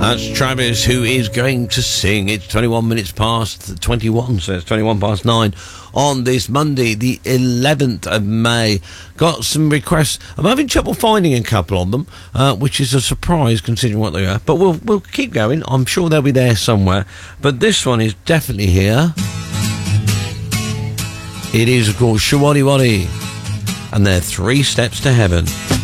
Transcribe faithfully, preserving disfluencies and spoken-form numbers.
That's Travis, who is going to sing. It's twenty-one minutes past twenty-one, so it's twenty-one past nine on this Monday, the eleventh of May. Got some requests. I'm having trouble finding a couple of them, uh, which is a surprise considering what they are. But we'll we'll keep going. I'm sure they'll be there somewhere. But this one is definitely here. It is, of course, Showaddywaddy, and they're Three Steps to Heaven.